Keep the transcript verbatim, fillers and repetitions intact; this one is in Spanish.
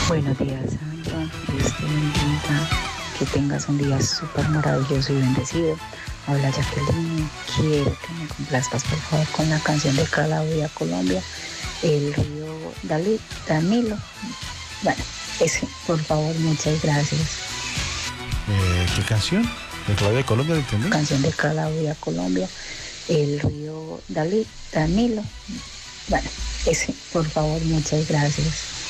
Buenos días, Sandra. Dios te bendiga. Que tengas un día súper maravilloso y bendecido. Habla Jacqueline. Quiero que me complazcas, por favor, con la canción de Calabria, Colombia, el río Dalí, Danilo. Bueno, ese, por favor, muchas gracias. Eh, ¿Qué canción? ¿De Claudia de Colombia, entendí? Canción de Calabria, Colombia, el río Dalí, Danilo. Bueno, ese, por favor, muchas gracias.